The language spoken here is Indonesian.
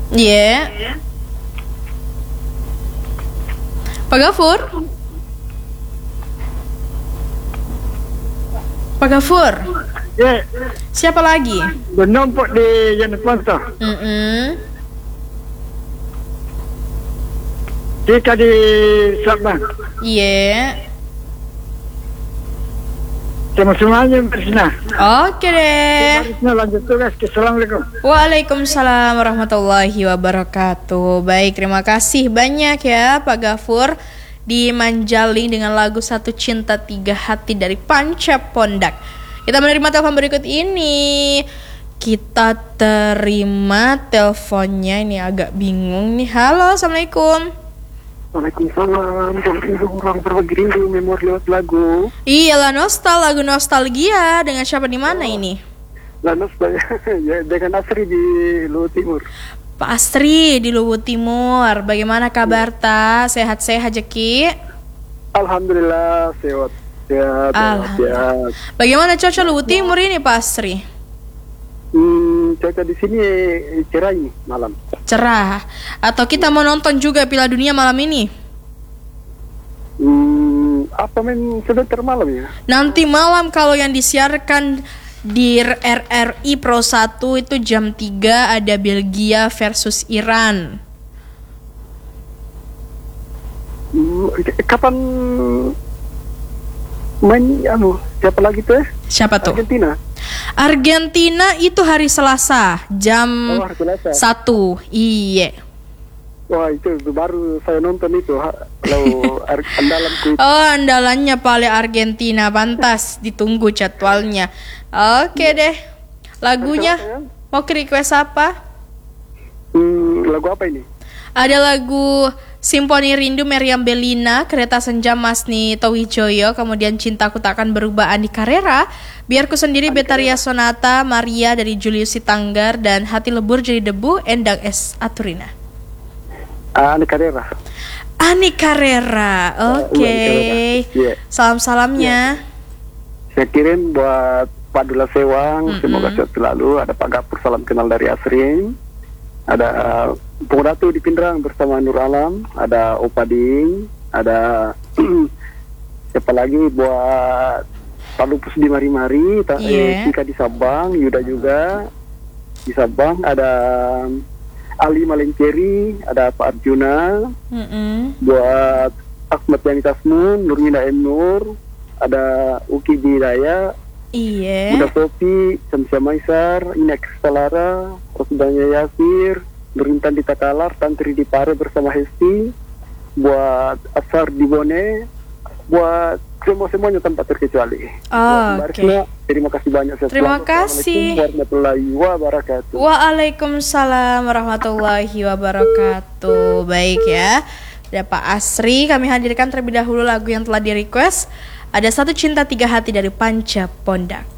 Iya. Pak Gafur? Pak Gafur? Ya, Siapa lagi? bernumpuk di Jalan Ponto. Kita di Sabang. Iya. Semua-semuanya bersina. Oke deh. Harusnya lanjut tugas. Assalamualaikum. Waalaikumsalam warahmatullahi wabarakatuh. Baik, terima kasih banyak ya Pak Gafur di Manjaling dengan lagu Satu Cinta Tiga Hati dari Panca Pondak. Kita menerima telepon berikut ini. Kita terima teleponnya, ini agak bingung nih. Halo, assalamualaikum. Waalaikumsalam. Orang berbagi rindu memori lewat lagu. Iyalah, lagu nostalgia dengan siapa di mana ini? Lalu ya dengan Asri di Luwu Timur. Pak Astri di Luwu Timur. Bagaimana kabar ta? Sehat-sehat Jeki? Alhamdulillah sehat. Sehat. Bagaimana cuaca Luwu Timur ini Pak Astri? Cuaca di sini cerah ini malam. Cerah. Atau kita mau nonton juga Piala Dunia malam ini? Apa sebentar malam ya? Nanti malam kalau yang disiarkan di RRI Pro 1 itu jam 3 ada Belgia versus Iran. Kapan main siapa lagi tuh ya? Siapa tuh? Argentina itu hari Selasa jam 1. Iya. Wah, itu baru saya nonton itu. Kalau andalanku. Oh, andalannya paling Argentina, pantas ditunggu jadwalnya. Oke deh. Lagunya mau request apa? Lagu apa ini? Ada lagu Simponi Rindu Meriam Bellina, Kereta Senja Masni Towijoyo, kemudian Cintaku Takkan Berubah Andi Carrera, Biarku Sendiri Betaria Sonata, Maria dari Julius Sitanggar, dan Hati Lebur Jadi Debu Endang S. Aturina. Ani Carrera. Ani Carrera, oke. Yeah. Salam-salamnya. Saya kirim buat Pak Dula Sewang, semoga sehat selalu. Ada Pak Gapur, salam kenal dari Asrin. Ada Pung Ratu di Pindrang bersama Nur Alam. Ada Opa Ding. Ada siapa lagi buat Pak Lupus di Mari-Mari. Tika di Sabang. Yuda juga di Sabang. Ada Ali Malenceri. Ada Pak Arjuna. Buat Ahmad Yani Tasmun, Nurmina M. Nur. Ada Uki Bidaya. Iya. Bunda Sofi, Samsia Maisar, Ina Kristalara, Rosdanya Yasir, Nurintan di Takalar, Tantri di Pare bersama Hesti, buat Asar di Bone, buat semuanya tanpa terkecuali. Oke. Terima kasih banyak. Terima kasih. Warahmatullahi wabarakatuh. Waalaikumsalam warahmatullahi wabarakatuh. Baik ya. Ada Pak Asri, kami hadirkan terlebih dahulu lagu yang telah di request. Ada Satu Cinta Tiga Hati dari Panca Pondak.